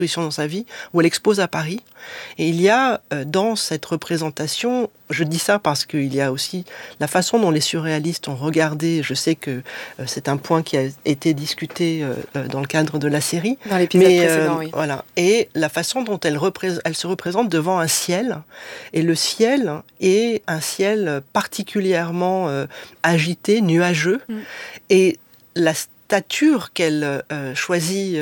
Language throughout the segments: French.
dans sa vie, où elle expose à Paris. Et il y a dans cette représentation, je dis ça parce qu'il y a aussi la façon dont les surréalistes ont regardé, je sais que c'est un point qui a été discuté dans le cadre de la série. Dans l'épisode précédent, oui. Voilà. Et la façon dont elle se représente devant un ciel, et le ciel est un ciel particulièrement agité, nuageux, et la stature qu'elle choisit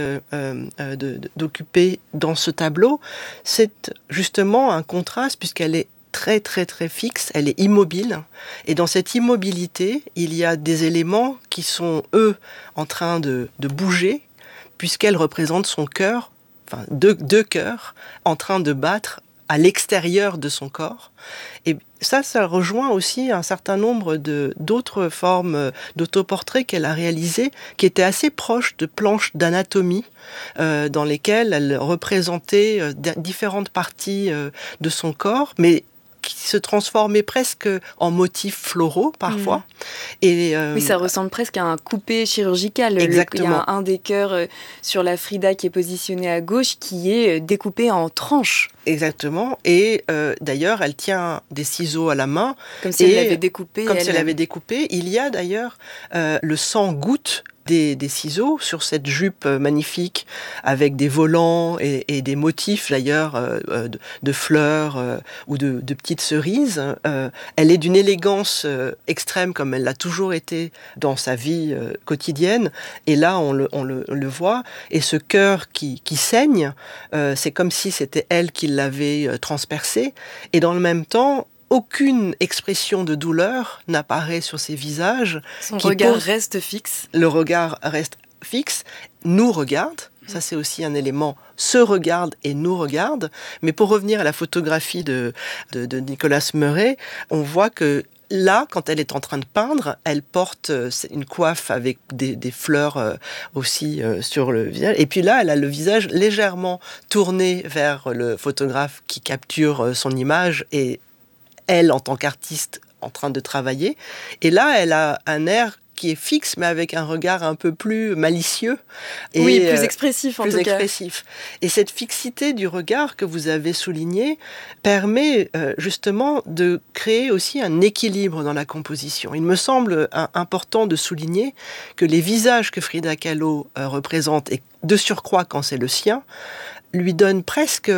d'occuper dans ce tableau, c'est justement un contraste puisqu'elle est très très très fixe, elle est immobile, et dans cette immobilité, il y a des éléments qui sont, eux, en train de bouger, puisqu'elle représente son cœur, enfin deux cœurs, en train de battre à l'extérieur de son corps. Et ça rejoint aussi un certain nombre d'autres formes d'autoportraits qu'elle a réalisées, qui étaient assez proches de planches d'anatomie, dans lesquelles elle représentait différentes parties de son corps, mais qui se transformaient presque en motifs floraux parfois. Et, oui, ça ressemble presque à un coupé chirurgical. Exactement. Il y a un des cœurs sur la Frida qui est positionné à gauche qui est découpé en tranches. Exactement. Et d'ailleurs, elle tient des ciseaux à la main. Comme si elle l'avait découpé. Comme si elle l'avait découpé. Il y a d'ailleurs le sang goutte des ciseaux sur cette jupe magnifique avec des volants et des motifs d'ailleurs de fleurs ou de petites cerises. Elle est d'une élégance extrême comme elle l'a toujours été dans sa vie quotidienne. Et là, on le voit. Et ce cœur qui saigne, c'est comme si c'était elle qui l'avait transpercé. Et dans le même temps, aucune expression de douleur n'apparaît sur ses visages. Son regard reste fixe. Le regard reste fixe, nous regarde. Ça, c'est aussi un élément, se regarde et nous regarde. Mais pour revenir à la photographie de Nicolas Meuret, on voit que là, quand elle est en train de peindre, elle porte une coiffe avec des fleurs aussi sur le visage. Et puis là, elle a le visage légèrement tourné vers le photographe qui capture son image et elle, en tant qu'artiste, en train de travailler. Et là, elle a un air qui est fixe, mais avec un regard un peu plus malicieux. Et, oui, plus expressif en tout cas. Plus expressif. Et cette fixité du regard que vous avez souligné permet justement de créer aussi un équilibre dans la composition. Il me semble important de souligner que les visages que Frida Kahlo représente, et de surcroît quand c'est le sien, lui donnent presque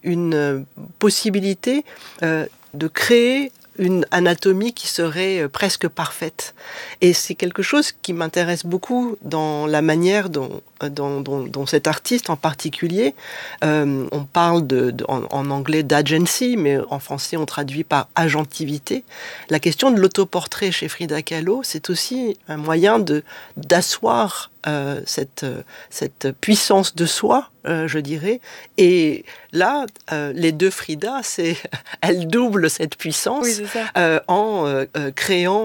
une possibilité de créer une anatomie qui serait presque parfaite. Et c'est quelque chose qui m'intéresse beaucoup dans la manière dont cet artiste en particulier, on parle en anglais d'agency, mais en français on traduit par agentivité. La question de l'autoportrait chez Frida Kahlo, c'est aussi un moyen d'asseoir cette puissance de soi, je dirais. Et là, les deux Frida, elles doublent cette puissance, oui, en créant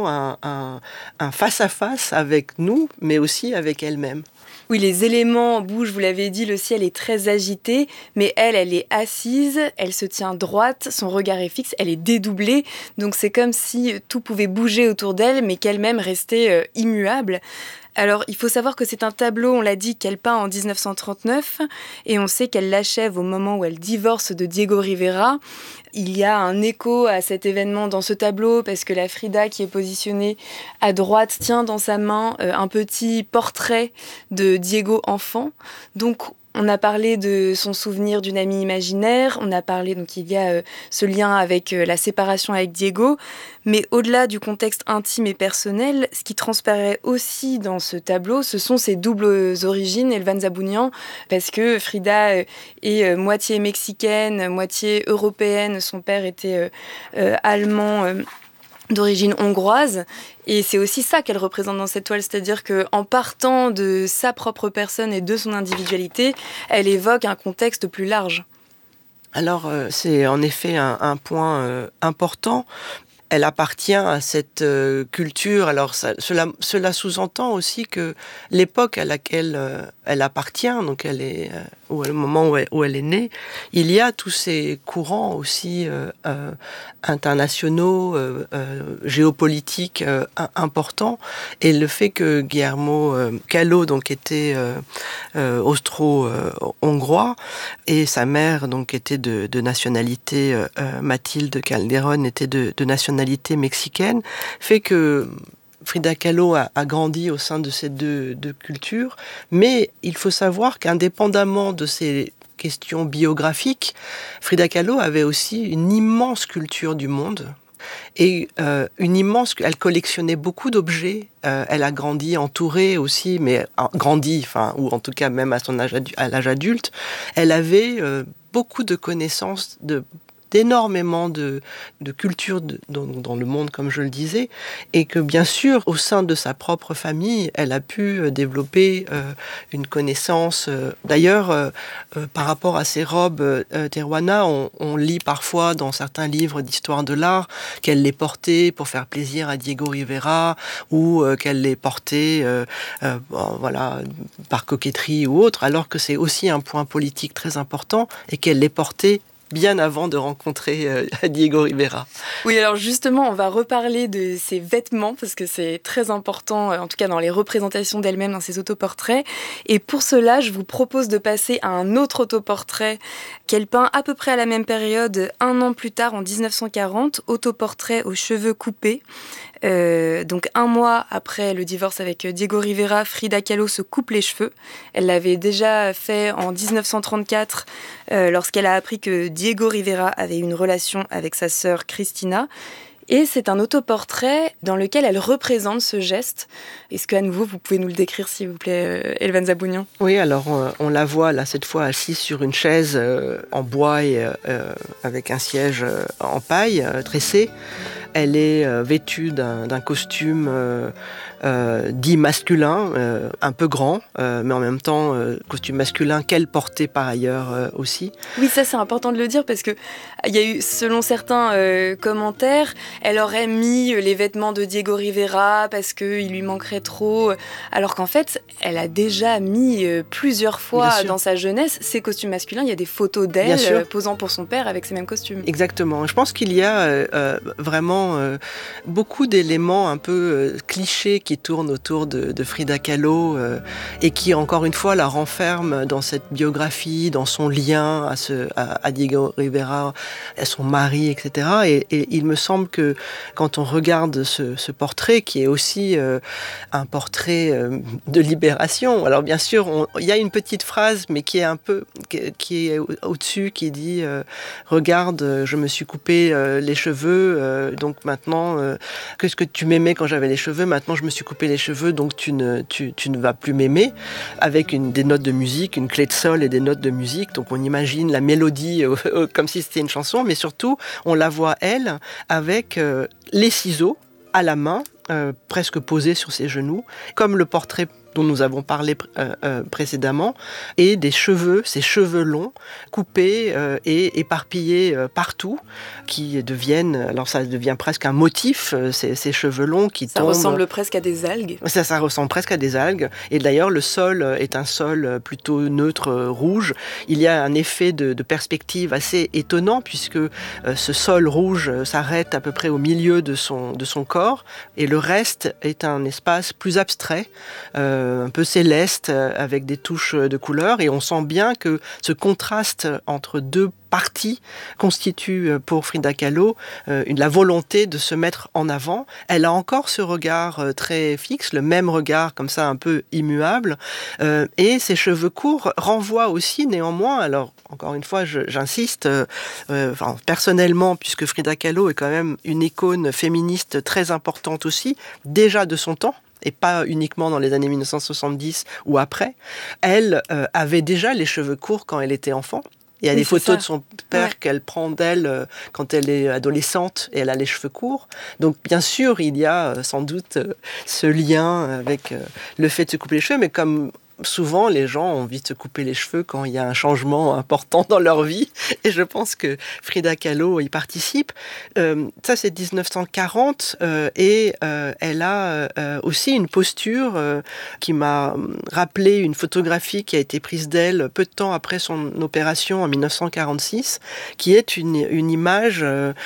un face-à-face avec nous, mais aussi avec elle-même. Oui, les éléments bougent, vous l'avez dit, le ciel est très agité, mais elle est assise, elle se tient droite, son regard est fixe, elle est dédoublée, donc c'est comme si tout pouvait bouger autour d'elle, mais qu'elle-même restait immuable. Alors, il faut savoir que c'est un tableau, on l'a dit, qu'elle peint en 1939, et on sait qu'elle l'achève au moment où elle divorce de Diego Rivera. Il y a un écho à cet événement dans ce tableau, parce que la Frida qui est positionnée à droite tient dans sa main un petit portrait de Diego enfant. Donc, on a parlé de son souvenir d'une amie imaginaire, on a parlé, donc il y a ce lien avec la séparation avec Diego, mais au-delà du contexte intime et personnel, ce qui transparaît aussi dans ce tableau, ce sont ses doubles origines, Elvan Zabounian, parce que Frida est moitié mexicaine, moitié européenne, son père était allemand, d'origine hongroise, et c'est aussi ça qu'elle représente dans cette toile, c'est-à-dire qu'en partant de sa propre personne et de son individualité, elle évoque un contexte plus large. Alors, c'est en effet un point important. elle appartient à cette culture. Alors cela sous-entend aussi que l'époque à laquelle elle appartient, donc elle est au moment où elle est née, il y a tous ces courants aussi internationaux, géopolitiques importants, et le fait que Guillermo Caló donc était austro-hongrois et sa mère donc était de nationalité Mathilde Calderón était de nationalité mexicaine, fait que Frida Kahlo a grandi au sein de ces deux cultures, mais il faut savoir qu'indépendamment de ces questions biographiques, Frida Kahlo avait aussi une immense culture du monde. Et elle collectionnait beaucoup d'objets. Elle a grandi entourée aussi, mais ou en tout cas même à à l'âge adulte, elle avait beaucoup de connaissances d'énormément de cultures dans le monde, comme je le disais, et que bien sûr, au sein de sa propre famille, elle a pu développer une connaissance. D'ailleurs, par rapport à ses robes teruana, on lit parfois dans certains livres d'histoire de l'art qu'elle les portait pour faire plaisir à Diego Rivera, ou qu'elle les portait par coquetterie ou autre, alors que c'est aussi un point politique très important, et qu'elle les portait bien avant de rencontrer Diego Rivera. Oui, alors justement, on va reparler de ses vêtements, parce que c'est très important, en tout cas dans les représentations d'elle-même dans ses autoportraits. Et pour cela, je vous propose de passer à un autre autoportrait qu'elle peint à peu près à la même période, un an plus tard, en 1940, autoportrait aux cheveux coupés. Donc un mois après le divorce avec Diego Rivera, Frida Kahlo se coupe les cheveux. Elle l'avait déjà fait en 1934 lorsqu'elle a appris que Diego Rivera avait une relation avec sa sœur Cristina. Et c'est un autoportrait dans lequel elle représente ce geste. Est-ce qu'à nouveau, vous pouvez nous le décrire, s'il vous plaît, Elvan Zabounian ? Oui, alors on la voit là cette fois assise sur une chaise en bois et avec un siège en paille tressé. Elle est vêtue d'un costume dit masculin, un peu grand, mais en même temps costume masculin qu'elle portait par ailleurs aussi. Oui, ça c'est important de le dire parce que il y a eu, selon certains commentaires, elle aurait mis les vêtements de Diego Rivera parce qu'il lui manquerait trop, alors qu'en fait, elle a déjà mis plusieurs fois dans sa jeunesse ces costumes masculins. Il y a des photos d'elle posant pour son père avec ces mêmes costumes. Exactement. Je pense qu'il y a vraiment beaucoup d'éléments un peu clichés qui tournent autour de Frida Kahlo et qui, encore une fois, la renferment dans cette biographie, dans son lien à Diego Rivera, à son mari, etc. Et il me semble que quand on regarde ce portrait, qui est aussi un portrait de libération, alors bien sûr, il y a une petite phrase, mais qui est au-dessus, qui dit regarde, je me suis coupé les cheveux, donc maintenant, qu'est-ce que tu m'aimais quand j'avais les cheveux, maintenant je me suis coupé les cheveux, donc tu ne vas plus m'aimer, avec des notes de musique, une clé de sol et des notes de musique, donc on imagine la mélodie comme si c'était une chanson, mais surtout, on la voit, elle, avec les ciseaux à la main, presque posés sur ses genoux, comme le portrait dont nous avons parlé précédemment, et ses cheveux longs, coupés et éparpillés partout, qui deviennent, alors ça devient presque un motif, ces cheveux longs qui tombent. Ça ressemble presque à des algues. Ça ressemble presque à des algues, et d'ailleurs le sol est un sol plutôt neutre, rouge. Il y a un effet de perspective assez étonnant, puisque ce sol rouge s'arrête à peu près au milieu de son corps, et le reste est un espace plus abstrait, un peu céleste, avec des touches de couleurs, et on sent bien que ce contraste entre deux partie constitue pour Frida Kahlo la volonté de se mettre en avant. Elle a encore ce regard très fixe, le même regard comme ça un peu immuable, et ses cheveux courts renvoient aussi néanmoins, alors encore une fois j'insiste, personnellement, puisque Frida Kahlo est quand même une icône féministe très importante aussi, déjà de son temps, et pas uniquement dans les années 1970 ou après, elle avait déjà les cheveux courts quand elle était enfant. Il y a des photos de son père qu'elle prend d'elle quand elle est adolescente et elle a les cheveux courts. Donc bien sûr, il y a sans doute ce lien avec le fait de se couper les cheveux, mais comme souvent, les gens ont envie de se couper les cheveux quand il y a un changement important dans leur vie. Et je pense que Frida Kahlo y participe. Ça, c'est 1940. Et elle a aussi une posture qui m'a rappelé une photographie qui a été prise d'elle peu de temps après son opération en 1946, qui est une image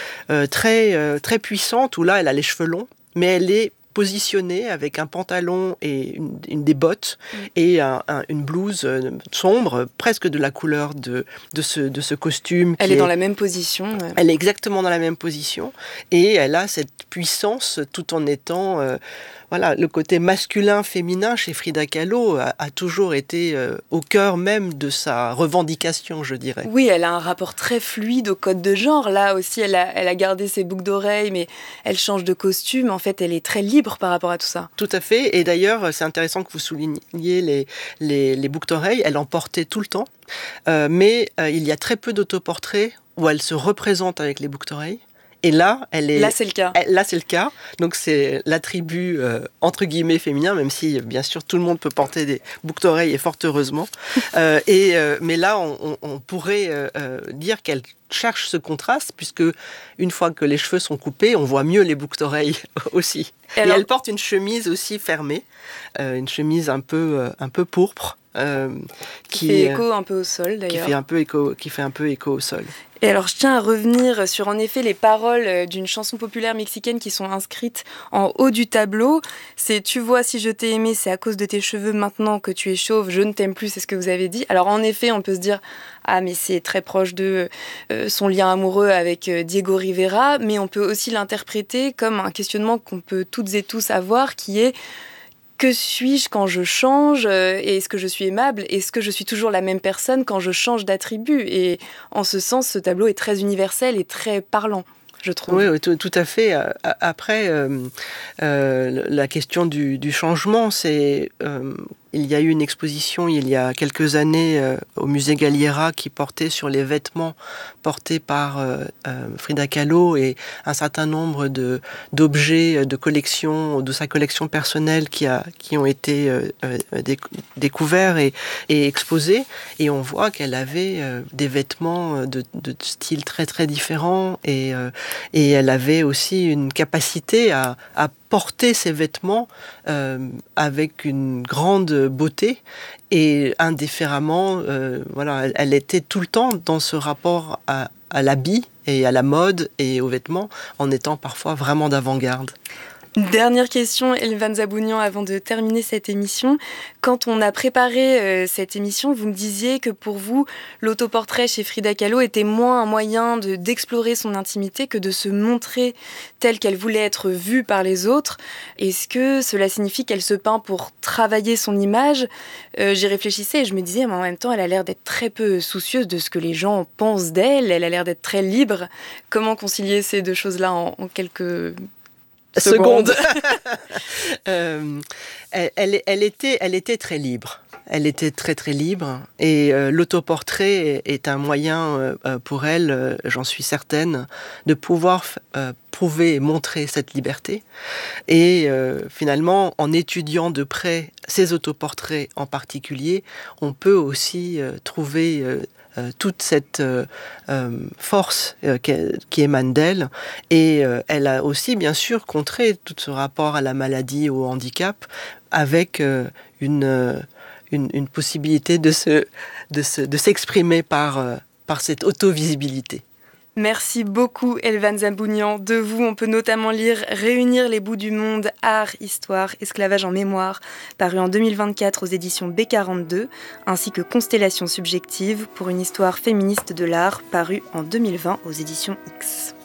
très puissante, où là, elle a les cheveux longs, mais elle est positionnée avec un pantalon et des bottes et une blouse sombre, presque de la couleur de ce costume. Elle est dans la même position. Elle est exactement dans la même position et elle a cette puissance tout en étant... Voilà, le côté masculin-féminin chez Frida Kahlo a toujours été au cœur même de sa revendication, je dirais. Oui, elle a un rapport très fluide au code de genre. Là aussi, elle a gardé ses boucles d'oreilles, mais elle change de costume. En fait, elle est très libre par rapport à tout ça. Tout à fait. Et d'ailleurs, c'est intéressant que vous souligniez les boucles d'oreilles. Elle en portait tout le temps. Mais il y a très peu d'autoportraits où elle se représente avec les boucles d'oreilles. Et là, Là, c'est le cas. Là, c'est le cas. Donc, c'est l'attribut, entre guillemets, féminin, même si, bien sûr, tout le monde peut porter des boucles d'oreilles, et fort heureusement. Mais là, on pourrait dire qu'elle cherche ce contraste, puisque une fois que les cheveux sont coupés, on voit mieux les boucles d'oreilles aussi. Et elle porte une chemise aussi fermée, une chemise un peu pourpre. Qui fait écho un peu au sol, d'ailleurs. Qui fait un peu écho au sol. Et alors, je tiens à revenir sur, en effet, les paroles d'une chanson populaire mexicaine qui sont inscrites en haut du tableau. C'est « Tu vois, si je t'ai aimé, c'est à cause de tes cheveux. Maintenant que tu es chauve, je ne t'aime plus. » C'est ce que vous avez dit. Alors, en effet, on peut se dire « Ah, mais c'est très proche de son lien amoureux avec Diego Rivera. » Mais on peut aussi l'interpréter comme un questionnement qu'on peut toutes et tous avoir, qui est « Que suis-je quand je change ? Est-ce que je suis aimable ? Est-ce que je suis toujours la même personne quand je change d'attribut ?» Et en ce sens, ce tableau est très universel et très parlant, je trouve. Oui, tout à fait. Après, la question du changement, c'est... il y a eu une exposition il y a quelques années au musée Galliera qui portait sur les vêtements portés par Frida Kahlo et un certain nombre d'objets de collection, de sa collection personnelle qui ont été découverts et exposés. Et on voit qu'elle avait des vêtements de style très très différents et elle avait aussi une capacité à porter ses vêtements avec une grande beauté et indifféremment, voilà, elle était tout le temps dans ce rapport à l'habit et à la mode et aux vêtements, en étant parfois vraiment d'avant-garde. Dernière question, Elvanza Bougnan, avant de terminer cette émission. Quand on a préparé cette émission, vous me disiez que pour vous, l'autoportrait chez Frida Kahlo était moins un moyen d'explorer son intimité que de se montrer telle qu'elle voulait être vue par les autres. Est-ce que cela signifie qu'elle se peint pour travailler son image ? J'y réfléchissais et je me disais, mais en même temps, elle a l'air d'être très peu soucieuse de ce que les gens pensent d'elle. Elle a l'air d'être très libre. Comment concilier ces deux choses-là en quelques seconde. Elle était très libre. Elle était très très libre et l'autoportrait est un moyen pour elle, j'en suis certaine, de pouvoir prouver et montrer cette liberté. Et finalement, en étudiant de près ces autoportraits en particulier, on peut aussi trouver toute cette force qui émane d'elle. Et elle a aussi, bien sûr, contré tout ce rapport à la maladie, au handicap, avec une possibilité de s'exprimer par cette auto-visibilité. Merci beaucoup, Elvanza Bougnan. De vous, on peut notamment lire « Réunir les bouts du monde, art, histoire, esclavage en mémoire », paru en 2024 aux éditions B42, ainsi que « Constellation subjective pour une histoire féministe de l'art », paru en 2020 aux éditions X.